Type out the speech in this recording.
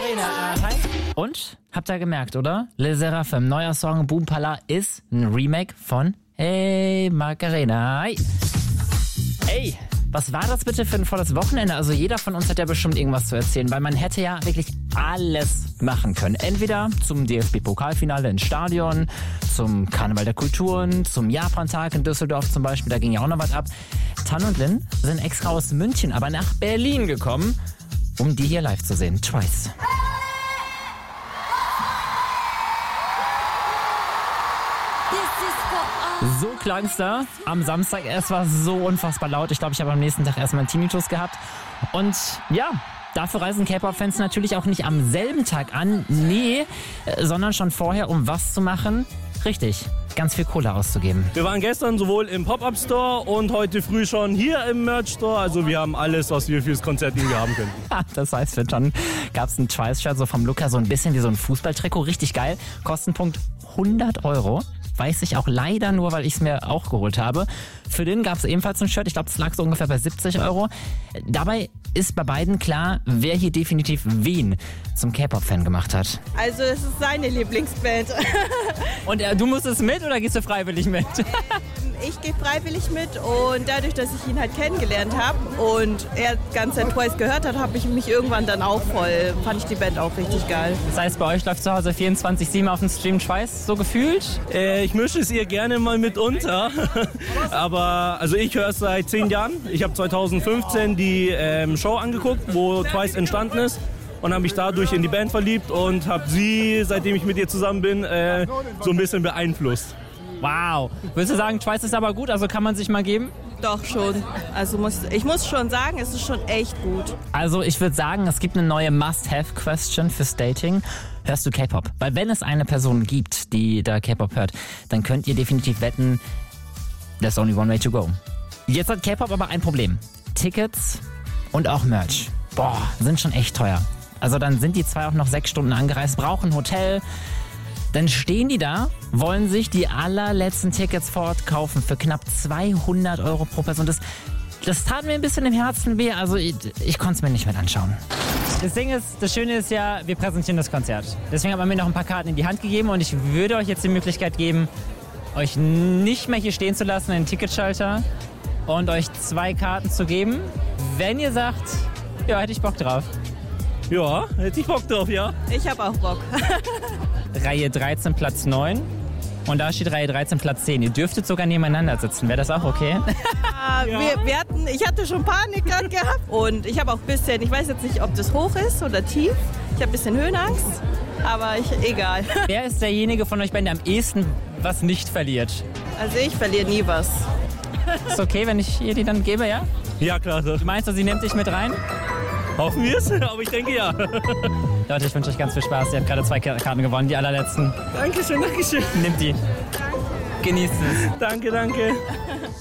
Macarena, hi. Und? Habt ihr gemerkt, oder? Le Seraphim, neuer Song Boom Pala ist ein Remake von Hey Macarena, hi. Ey, was war das bitte für ein volles Wochenende? Also jeder von uns hat ja bestimmt irgendwas zu erzählen, weil man hätte ja wirklich alles machen können. Entweder zum DFB-Pokalfinale ins Stadion, zum Karneval der Kulturen, zum Japantag in Düsseldorf zum Beispiel, da ging ja auch noch was ab. Tan und Lin sind extra aus München, aber nach Berlin gekommen, um die hier live zu sehen. Twice. So klang's da am Samstag. Es war so unfassbar laut. Ich glaube, ich habe am nächsten Tag erstmal einen Tinnitus gehabt. Und ja, dafür reisen K-Pop-Fans natürlich auch nicht am selben Tag an. Nee, sondern schon vorher, um was zu machen? Richtig, ganz viel Kohle auszugeben. Wir waren gestern sowohl im Pop-Up-Store und heute früh schon hier im Merch-Store. Also wir haben alles, was wir fürs Konzert irgendwie haben können. Das heißt, für John gab es ein Twice-Shirt so vom Look her, so ein bisschen wie so ein Fußballtrikot. Richtig geil. Kostenpunkt 100 €. Weiß ich auch leider nur, weil ich es mir auch geholt habe. Für den gab es ebenfalls ein Shirt. Ich glaube, das lag so ungefähr bei 70 €. Dabei ist bei beiden klar, wer hier definitiv wen zum K-Pop-Fan gemacht hat. Also es ist seine Lieblingsband. Und du musstest mit oder gehst du freiwillig mit? Ich gehe freiwillig mit und dadurch, dass ich ihn halt kennengelernt habe und er ganz Zeit Twice gehört hat, habe ich mich irgendwann dann auch fand ich die Band auch richtig geil. Das heißt, bei euch läuft zu Hause 24/7 auf dem Stream Twice, so gefühlt? Ich mische es ihr gerne mal mit unter, aber also ich höre es seit 10 Jahren. Ich habe 2015 die Show angeguckt, wo Twice entstanden ist. Und habe mich dadurch in die Band verliebt und habe sie, seitdem ich mit ihr zusammen bin, so ein bisschen beeinflusst. Wow. Würdest du sagen, Twice ist aber gut, also kann man sich mal geben? Doch schon. Also ich muss schon sagen, es ist schon echt gut. Also ich würde sagen, es gibt eine neue Must-Have-Question fürs Dating. Hörst du K-Pop? Weil wenn es eine Person gibt, die da K-Pop hört, dann könnt ihr definitiv wetten, there's only one way to go. Jetzt hat K-Pop aber ein Problem. Tickets und auch Merch. Boah, sind schon echt teuer. Also dann sind die zwei auch noch 6 Stunden angereist, brauchen ein Hotel. Dann stehen die da, wollen sich die allerletzten Tickets fortkaufen für knapp 200 € pro Person. Das tat mir ein bisschen im Herzen weh, also ich konnte es mir nicht mit anschauen. Das Schöne ist ja, wir präsentieren das Konzert. Deswegen hat man mir noch ein paar Karten in die Hand gegeben und ich würde euch jetzt die Möglichkeit geben, euch nicht mehr hier stehen zu lassen, einen Ticketschalter und euch 2 Karten zu geben, wenn ihr sagt, ja, hätte ich Bock drauf. Ja, hätte ich Bock drauf, ja. Ich habe auch Bock. Reihe 13, Platz 9. Und da steht Reihe 13, Platz 10. Ihr dürftet sogar nebeneinander sitzen. Wäre das auch okay? Ja. Ich hatte schon Panik gerade gehabt. Und ich habe auch ein bisschen, ich weiß jetzt nicht, ob das hoch ist oder tief. Ich habe ein bisschen Höhenangst, aber egal. Wer ist derjenige von euch beiden, der am ehesten was nicht verliert? Also ich verliere nie was. Ist okay, wenn ich ihr die dann gebe, ja? Ja, klar. Du meinst, sie nimmt dich mit rein? Hoffen wir es, aber ich denke ja. Leute, ich wünsche euch ganz viel Spaß. Ihr habt gerade 2 Karten gewonnen, die allerletzten. Dankeschön, Dankeschön. Nimmt die. Genießt es. Danke, danke.